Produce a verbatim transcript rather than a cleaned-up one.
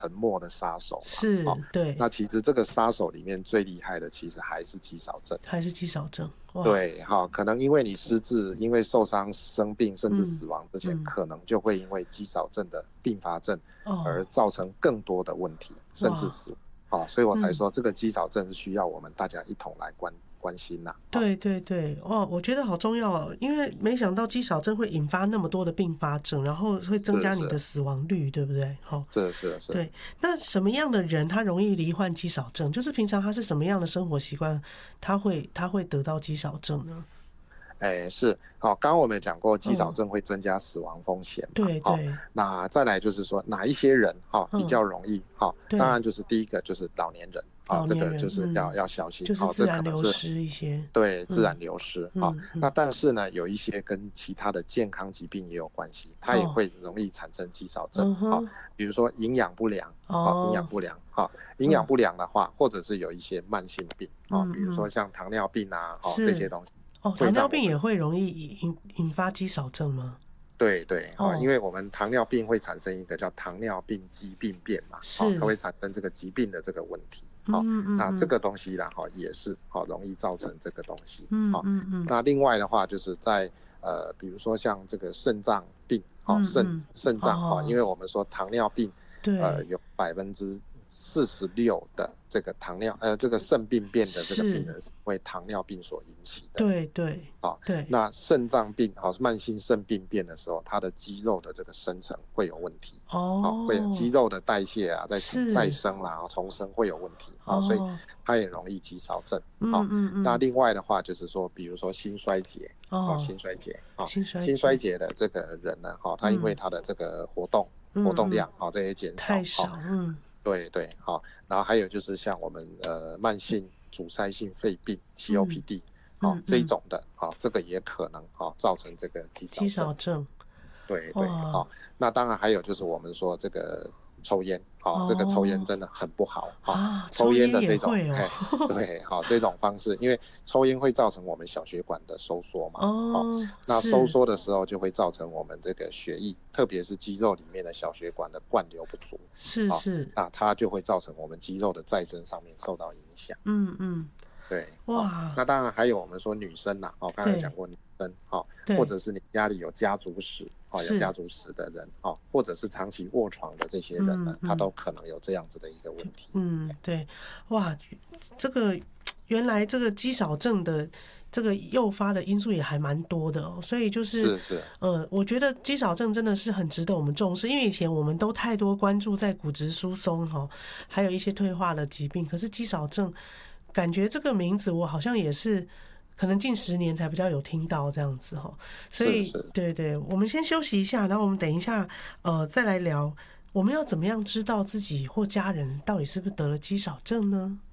沉默的杀手嘛， 是， 哦， 对。 那其实这个杀手里面最厉害的，其实还是肌少症， 还是肌少症，哇， 对，好，可能因为你失智，因为受伤、生病，甚至嗯死亡之前， 嗯， 可能就会因为肌少症的并发症而哦， 造成更多的问题，甚至哇， 死亡。好，所以我才嗯。 说这个肌少症是需要我们大家一同来关关心呐。好， 对对对，哇，我觉得好重要哦，因为没想到肌少症会引发那么多的并发症，然后会增加你的是是死亡率，对不对？好， 是是是， 对，那什么样的人他容易罹患肌少症？就是平常他是什么样的生活习惯，他会他会得到肌少症呢？ 哎，是，好，刚刚我们也讲过，肌少嗯， 症会增加死亡风险嘛，好， 对对， 那再来就是说哪一些人哈比嗯， 较容易，好，当对， 然就是第一个就是老年人，啊， 老年人， 这个就是要嗯， 要小心，好， 就是自然这可能是流失一些， 对自然嗯流失，好， 嗯嗯， 那但是呢，有一些跟其他的健康疾病也有关系，它也哦， 会容易产生肌少症，好， 嗯哼， 比如说营养不良，好，营养哦， 不良，好，营养嗯不良的话，或者是有一些慢性病，好，比如说嗯嗯， 像糖尿病啊，好，这些是， 东西哦，糖尿病会让我们也会容易引引引发肌少症吗？ 对对，好，因哦， 为我们糖尿病会产生一个叫糖尿病肌病变嘛，好，它是， 会产生这个疾病的这个问题，好， 嗯嗯嗯那这个东西啦，哈，也是好容易造成这个东西， 嗯好， 嗯嗯那另外的话就是在呃，比如说像这个肾脏病，好，肾嗯嗯， 肾脏哈，因哦， 为我们说糖尿病，呃， 对， 有百分之四十六的这个糖尿呃这个肾病变的这个病是， 人是因为糖尿病所引起的。 对对好， 对， 那肾脏病好，慢性肾病变的时候，它的肌肉的这个生成会有问题，好，会有肌哦， 肉的代谢啊，再再是， 生啦，重生会有问题，好，所以哦， 它也容易肌少症。 嗯好， 嗯嗯， 那另外的话就是说，比如说心衰竭，好， 哦， 心衰竭，好， 心衰心衰竭， 竭的这个人呢，好，他因为嗯他的这个活动活嗯嗯， 动量，好，这些减少，好， 太少，嗯对对，好，然后还有就是像我们呃慢性阻塞性肺病嗯 （C O P D）。好、 嗯嗯， 这种的，好、这个也可能好、造成这个肌少肌症。 少症， 对对， 哇， 好、那当然还有就是我们说这个抽烟，好、这个抽烟哦真的很不好，好、 啊， 抽抽烟烟的这种， 也会哦， 嘿，对，好、这种方式，因为抽烟会造成我们小血管的收缩嘛，好、 哦， 那收是缩的时候就会造成我们这个血液，特别是肌肉里面的小血管的灌流不足，好、 是是， 那它就会造成我们肌肉的再生上面受到影响。 嗯嗯， 对，好、 哇， 那当然还有我们说女生啦，哦，刚才讲对过女生，好、或对， 者是你家里有家族史，哦，有家是， 族史的人，哦，或者是长期卧床的这些人呢，他嗯嗯。 都可能有这样子的一个问题。 嗯，对，哇，这个原来这个肌少症的这个诱发的因素也还蛮多的哦，所以就是， 是是， 呃，我觉得肌少症真的是很值得我们重视，因为以前我们都太多关注在骨质疏松哈，还有一些退化的疾病，可是肌少症，感觉这个名字我好像也是。可能近十年才比较有听到这样子哈，所以是是， 对对，我们先休息一下，然后我们等一下呃再来聊，我们要怎么样知道自己或家人到底是不是得了肌少症呢？